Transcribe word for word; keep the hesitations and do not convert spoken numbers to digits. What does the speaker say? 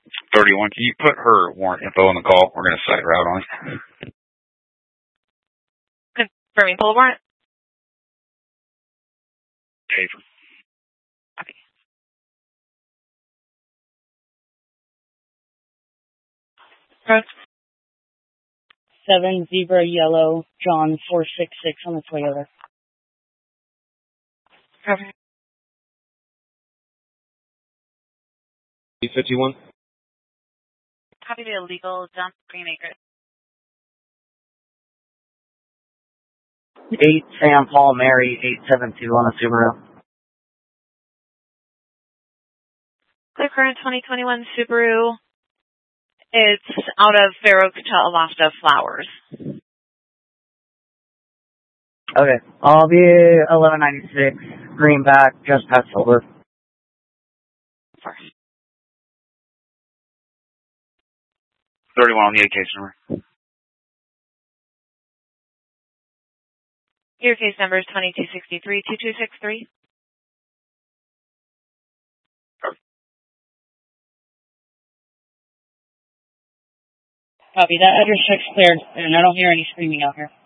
thirty-one, can you put her warrant info on the call? We're going to site route on it. Confirming full warrant? Okay. Okay. Correct. Seven Zebra Yellow John four six six on the Toyota. Perfect. eight fifty-one. Copy the illegal dump Green Acres. eight Sam Paul Mary eight seven two on a Subaru. The current twenty twenty-one Subaru, it's out of Fair Oaks to Alafta Flowers. Okay, I'll be eleven ninety-six, Greenback, just past Silver. First. thirty-one on the A case number. Your case number is twenty-two sixty-three, twenty-two sixty-three. Copy. That address check's cleared, and I don't hear any screaming out here.